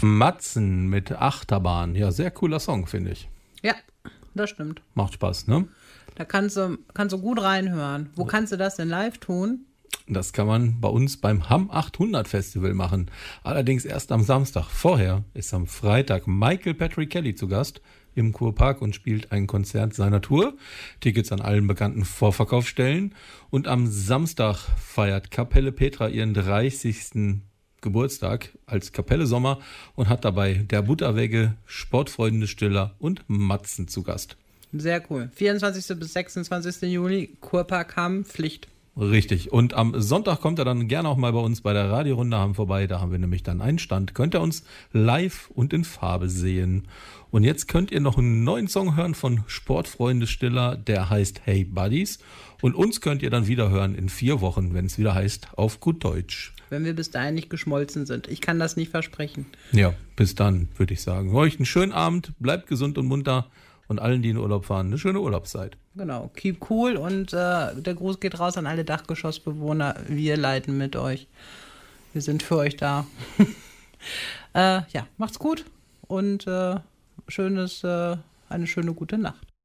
Matzen mit Achterbahn. Ja, sehr cooler Song, finde ich. Ja, das stimmt. Macht Spaß, ne? Da kannst du gut reinhören. Wo kannst du das denn live tun? Das kann man bei uns beim Hamm 800 Festival machen. Allerdings erst am Samstag. Vorher ist am Freitag Michael Patrick Kelly zu Gast im Kurpark und spielt ein Konzert seiner Tour. Tickets an allen bekannten Vorverkaufsstellen. Und am Samstag feiert Kapelle Petra ihren 30. Geburtstag als Kapelle Sommer und hat dabei der Butterwegge, Sportfreunde Stiller und Matzen zu Gast. Sehr cool. 24. bis 26. Juli, Kurpark Hamm, Pflicht. Richtig. Und am Sonntag kommt er dann gerne auch mal bei uns bei der Radiorunde Hamm vorbei. Da haben wir nämlich dann einen Stand. Könnt ihr uns live und in Farbe sehen. Und jetzt könnt ihr noch einen neuen Song hören von Sportfreunde Stiller, der heißt Hey Buddies. Und uns könnt ihr dann wieder hören in 4 Wochen, wenn es wieder heißt, auf gut Deutsch. Wenn wir bis dahin nicht geschmolzen sind. Ich kann das nicht versprechen. Ja, bis dann, würde ich sagen. Euch einen schönen Abend, bleibt gesund und munter und allen, die in Urlaub fahren, eine schöne Urlaubszeit. Genau, keep cool und der Gruß geht raus an alle Dachgeschossbewohner. Wir leiten mit euch. Wir sind für euch da. Ja, macht's gut und eine schöne gute Nacht.